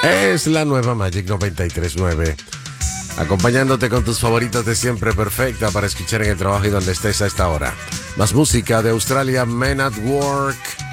Es la nueva Magic 93.9. Acompañándote con tus favoritos de siempre, perfecta para escuchar en el trabajo y donde estés a esta hora. Más música de Australia, Men at Work.